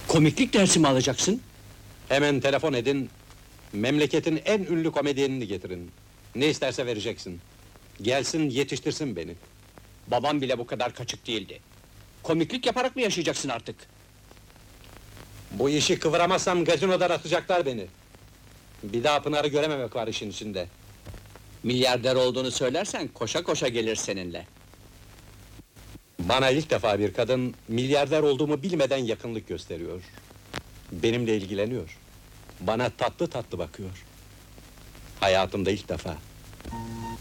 Komiklik dersi mi alacaksın? Hemen telefon edin, memleketin en ünlü komedyenini getirin. Ne isterse vereceksin. Gelsin, yetiştirsin beni. Babam bile bu kadar kaçık değildi. Komiklik yaparak mı yaşayacaksın artık? Bu işi kıvıramazsam gazinodan atacaklar beni. Bir daha Pınar'ı görememek var işin içinde. Milyarder olduğunu söylersen koşa koşa gelir seninle. Bana ilk defa bir kadın, milyarder olduğumu bilmeden yakınlık gösteriyor. Benimle ilgileniyor. Bana tatlı tatlı bakıyor. Hayatımda ilk defa.